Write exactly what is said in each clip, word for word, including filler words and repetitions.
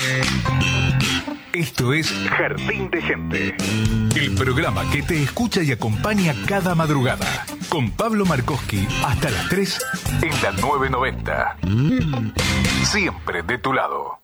Esto es Jardín de Gente, el programa que te escucha y acompaña cada madrugada, con Pablo Markowski hasta las tres en la nueve noventa. Siempre de tu lado.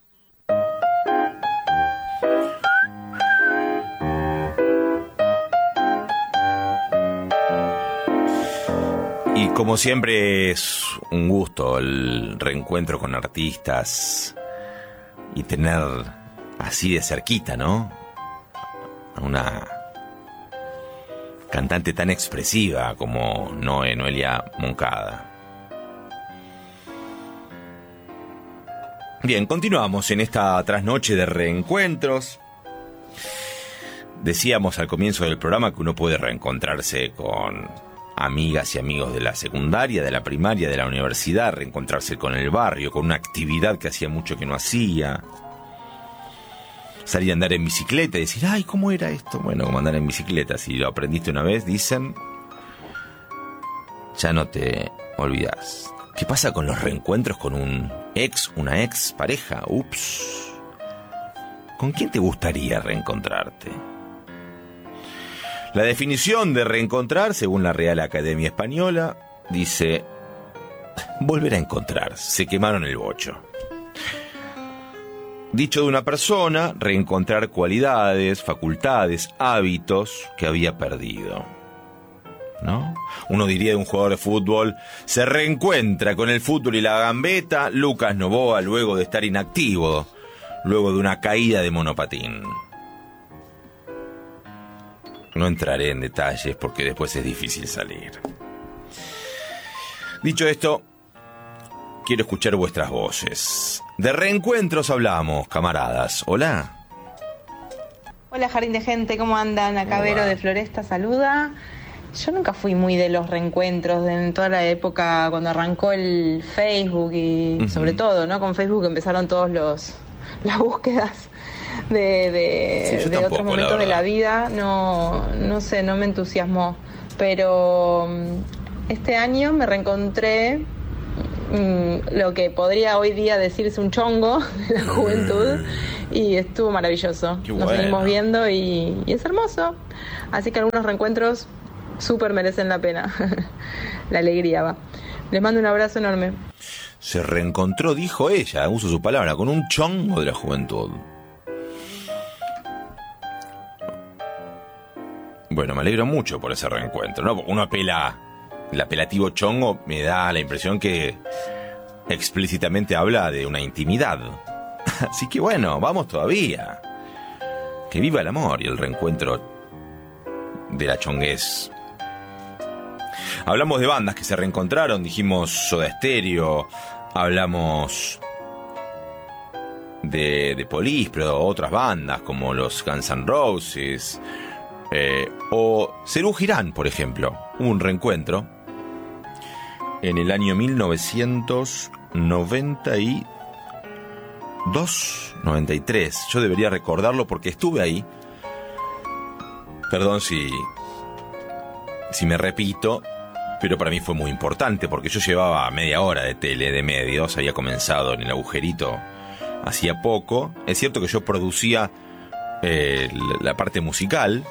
Y como siempre es un gusto el reencuentro con artistas y tener así de cerquita, ¿no? A una cantante tan expresiva como Noé, Noelia Moncada. Bien, continuamos en esta trasnoche de reencuentros. Decíamos al comienzo del programa que uno puede reencontrarse con amigas y amigos de la secundaria, de la primaria, de la universidad, reencontrarse con el barrio, con una actividad que hacía mucho que no hacía. Salir a andar en bicicleta y decir, ay, ¿cómo era esto? Bueno, como andar en bicicleta, si lo aprendiste una vez, dicen, ya no te olvidas. ¿Qué pasa con los reencuentros con un ex, una ex pareja? Ups. ¿Con quién te gustaría reencontrarte? La definición de reencontrar, según la Real Academia Española, dice, volver a encontrar, se quemaron el bocho. Dicho de una persona, reencontrar cualidades, facultades, hábitos que había perdido, ¿no? Uno diría de un jugador de fútbol, se reencuentra con el fútbol y la gambeta Lucas Noboa luego de estar inactivo, luego de una caída de monopatín. No entraré en detalles porque después es difícil salir. Dicho esto, quiero escuchar vuestras voces. De reencuentros hablamos, camaradas. Hola. Hola, Jardín de Gente, ¿cómo andan? Acá Vero de Floresta saluda. Yo nunca fui muy de los reencuentros de, en toda la época cuando arrancó el Facebook y uh-huh. sobre todo, ¿no? Con Facebook empezaron todos los las búsquedas de, de, sí, de tampoco, otros momentos la de la vida. No, no sé, no me entusiasmó. Pero este año me reencontré lo que podría hoy día decirse un chongo de la juventud y estuvo maravilloso. Qué Nos bueno. seguimos viendo y, y es hermoso. Así que algunos reencuentros súper merecen la pena. La alegría va. Les mando un abrazo enorme. Se reencontró, dijo ella, uso su palabra, con un chongo de la juventud. Bueno, me alegro mucho por ese reencuentro, ¿no? Uno apela, el apelativo chongo me da la impresión que explícitamente habla de una intimidad. Así que bueno, vamos todavía. Que viva el amor y el reencuentro de la chonguez. Hablamos de bandas que se reencontraron, dijimos Soda Stereo, hablamos de, de Police, pero otras bandas como los Guns N' Roses, eh, o Serú Girán, por ejemplo. Hubo un reencuentro en el año mil novecientos noventa y dos, noventa y tres. Yo debería recordarlo porque estuve ahí. Perdón si, si me repito, pero para mí fue muy importante porque yo llevaba media hora de tele, de medios, había comenzado en el agujerito hacía poco. Es cierto que yo producía eh, la parte musical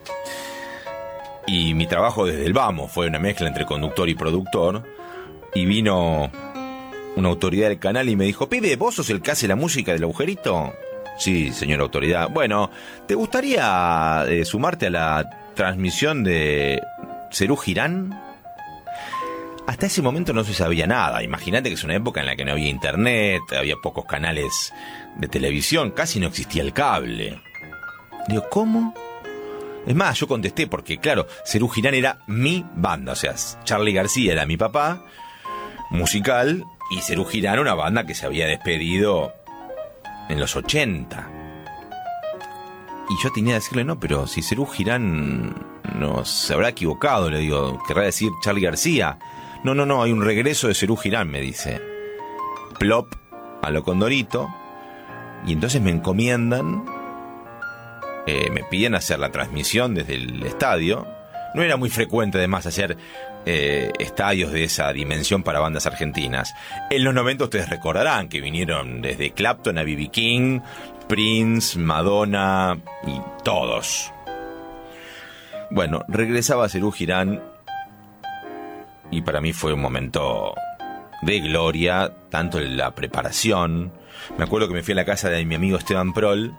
y mi trabajo desde el vamos fue una mezcla entre conductor y productor, y vino una autoridad del canal y me dijo, pibe, ¿vos sos el que hace la música del agujerito? Sí, señora autoridad. Bueno, ¿te gustaría eh, sumarte a la transmisión de Serú Girán? Hasta ese momento no se sabía nada. Imagínate que es una época en la que no había internet, había pocos canales de televisión, casi no existía el cable. Digo, ¿cómo? Es más, yo contesté porque, claro, Serú Girán era mi banda. O sea, Charly García era mi papá, musical, y Serú Girán una banda que se había despedido en los ochenta. Y yo tenía que decirle, no, pero si Serú Girán no se habrá equivocado, le digo, querrá decir Charly García. No, no, no, hay un regreso de Serú Girán, me dice. Plop, a lo Condorito. Y entonces me encomiendan, eh, me piden hacer la transmisión desde el estadio. no era muy frecuente además hacer eh, estadios de esa dimensión para bandas argentinas. En los noventa ustedes recordarán que vinieron desde Clapton a B B King, Prince, Madonna y todos. Bueno, regresaba Serú Girán y para mí fue un momento de gloria, tanto en la preparación. Me acuerdo que me fui a la casa de mi amigo Esteban Prol.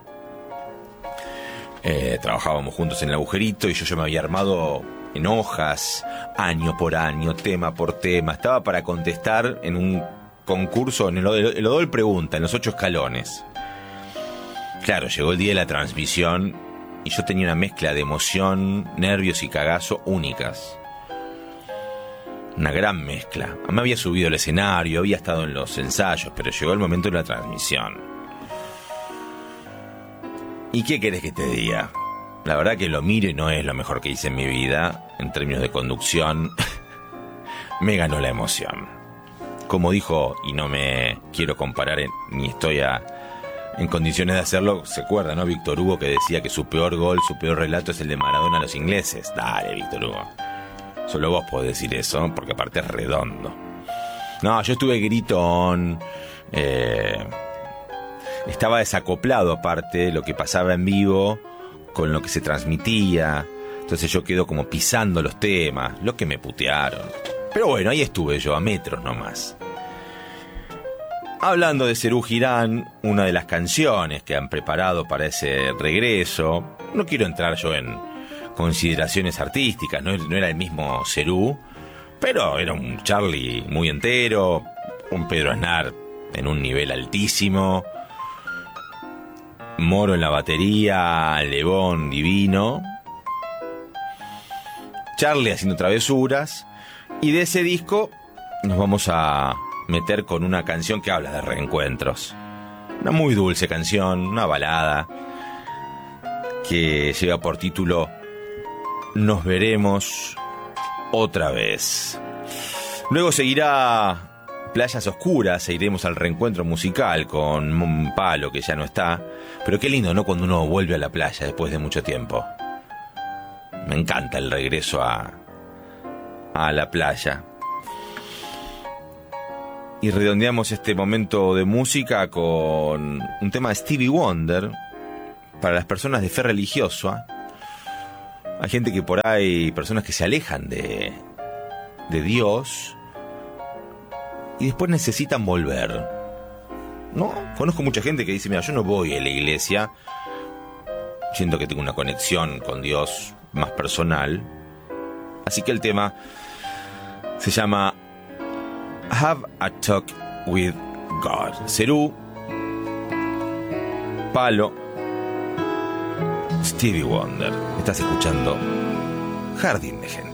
Eh, trabajábamos juntos en El Agujerito y yo, yo me había armado en hojas, año por año, tema por tema. Estaba para contestar en un concurso, en el, el Odol Pregunta, en los ocho escalones. Claro, llegó el día de la transmisión y yo tenía una mezcla de emoción, nervios y cagazo únicas. Una gran mezcla. Me había subido al escenario, había estado en los ensayos, pero llegó el momento de la transmisión. ¿Y qué querés que te diga? La verdad que lo miro y no es lo mejor que hice en mi vida, en términos de conducción. Me ganó la emoción. Como dijo, y no me quiero comparar en, ni estoy a, en condiciones de hacerlo, ¿se acuerda, no? Víctor Hugo, que decía que su peor gol, su peor relato es el de Maradona a los ingleses. Dale, Víctor Hugo. Solo vos podés decir eso, porque aparte es redondo. No, yo estuve gritón. Eh, estaba desacoplado aparte lo que pasaba en vivo con lo que se transmitía. Entonces yo quedo como pisando los temas, lo que me putearon. Pero bueno, ahí estuve yo, a metros nomás. Hablando de Serú Girán, una de las canciones que han preparado para ese regreso, no quiero entrar yo en consideraciones artísticas, no, no era el mismo Serú, pero era un Charlie muy entero, un Pedro Aznar en un nivel altísimo, Moro en la batería, Lebón divino, Charlie haciendo travesuras, y de ese disco nos vamos a meter con una canción que habla de reencuentros. Una muy dulce canción, una balada que lleva por título Nos veremos otra vez. Luego seguirá Playas Oscuras e iremos al reencuentro musical con un Palo que ya no está. Pero qué lindo, ¿no? Cuando uno vuelve a la playa después de mucho tiempo. Me encanta el regreso a, a la playa. Y redondeamos este momento de música con un tema de Stevie Wonder para las personas de fe religiosa. Hay gente que por ahí, personas que se alejan de, de Dios y después necesitan volver, ¿no? Conozco mucha gente que dice, mira, yo no voy a la iglesia, siento que tengo una conexión con Dios más personal. Así que el tema se llama Have a Talk with God. Serú, Palo, Stevie Wonder. Estás escuchando Jardín de Gente.